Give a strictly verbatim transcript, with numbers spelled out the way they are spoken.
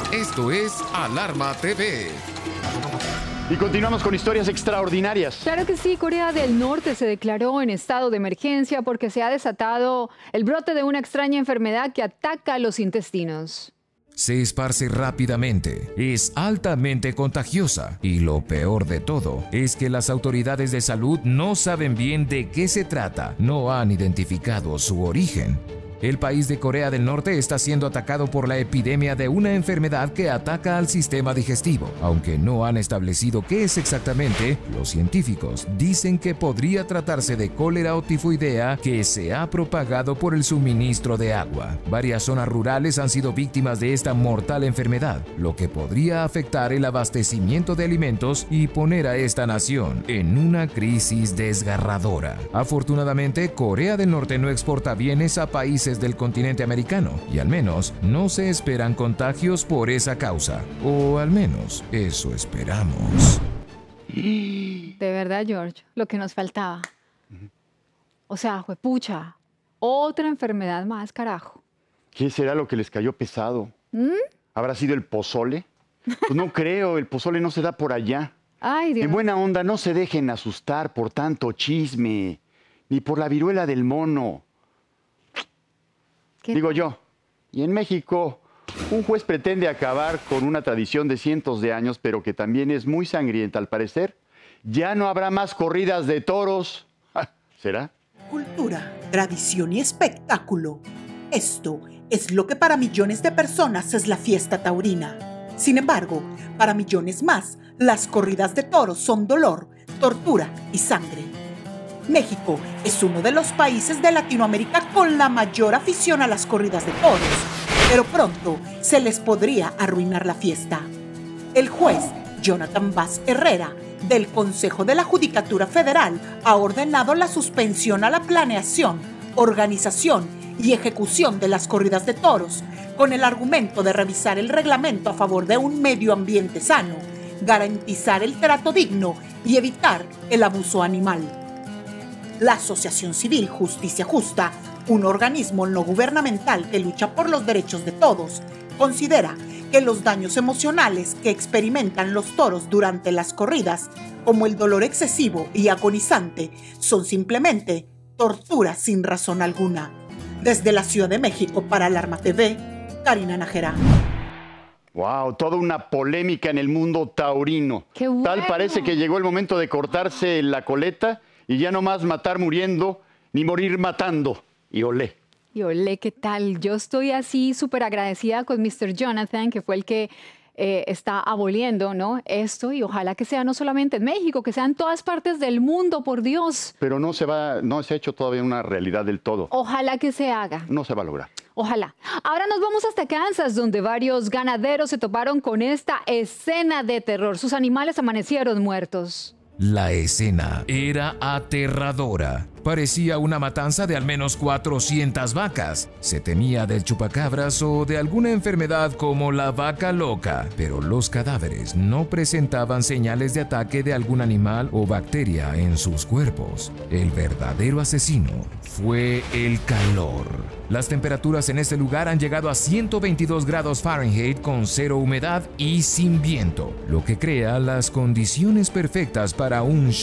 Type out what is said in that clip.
Esto es Alarma T V. Y continuamos con historias extraordinarias. Claro que sí, Corea del Norte se declaró en estado de emergencia porque se ha desatado el brote de una extraña enfermedad que ataca los intestinos. Se esparce rápidamente, es altamente contagiosa y lo peor de todo es que las autoridades de salud no saben bien de qué se trata, no han identificado su origen. El país de Corea del Norte está siendo atacado por la epidemia de una enfermedad que ataca al sistema digestivo. Aunque no han establecido qué es exactamente, los científicos dicen que podría tratarse de cólera o tifoidea que se ha propagado por el suministro de agua. Varias zonas rurales han sido víctimas de esta mortal enfermedad, lo que podría afectar el abastecimiento de alimentos y poner a esta nación en una crisis desgarradora. Afortunadamente, Corea del Norte no exporta bienes a países del continente americano y al menos no se esperan contagios por esa causa, o al menos eso esperamos. De verdad, George, lo que nos faltaba. O sea, juepucha, otra enfermedad más, carajo. ¿Qué será lo que les cayó pesado? ¿Mm? ¿Habrá sido el pozole? Pues no creo, el pozole no se da por allá. Ay, Dios. En buena onda, no se dejen asustar por tanto chisme, ni por la viruela del mono. Digo yo, y en México, un juez pretende acabar con una tradición de cientos de años, pero que también es muy sangrienta al parecer. Ya no habrá más corridas de toros. ¿Será? Cultura, tradición y espectáculo. Esto es lo que para millones de personas es la fiesta taurina. Sin embargo, para millones más, las corridas de toros son dolor, tortura y sangre. México es uno de los países de Latinoamérica con la mayor afición a las corridas de toros, pero pronto se les podría arruinar la fiesta. El juez Jonathan Vaz Herrera, del Consejo de la Judicatura Federal, ha ordenado la suspensión a la planeación, organización y ejecución de las corridas de toros, con el argumento de revisar el reglamento a favor de un medio ambiente sano, garantizar el trato digno y evitar el abuso animal. La Asociación Civil Justicia Justa, un organismo no gubernamental que lucha por los derechos de todos, considera que los daños emocionales que experimentan los toros durante las corridas, como el dolor excesivo y agonizante, son simplemente tortura sin razón alguna. Desde la Ciudad de México para Alarma T V, Karina Nájera. Wow, toda una polémica en el mundo taurino. ¡Qué bueno! Tal parece que llegó el momento de cortarse la coleta y ya no más matar muriendo, ni morir matando. Y olé. Y olé, ¿qué tal? Yo estoy así súper agradecida con mister Jonathan, que fue el que eh, está aboliendo, ¿no?, esto, y ojalá que sea no solamente en México, que sea en todas partes del mundo, por Dios. Pero no se va, no se ha hecho todavía una realidad del todo. Ojalá que se haga. No se va a lograr. Ojalá. Ahora nos vamos hasta Kansas, donde varios ganaderos se toparon con esta escena de terror. Sus animales amanecieron muertos. La escena era aterradora. Parecía una matanza de al menos cuatrocientas vacas. Se temía del chupacabras o de alguna enfermedad como la vaca loca, pero los cadáveres no presentaban señales de ataque de algún animal o bacteria en sus cuerpos. El verdadero asesino fue el calor. Las temperaturas en este lugar han llegado a ciento veintidós grados Fahrenheit con cero humedad y sin viento, lo que crea las condiciones perfectas para un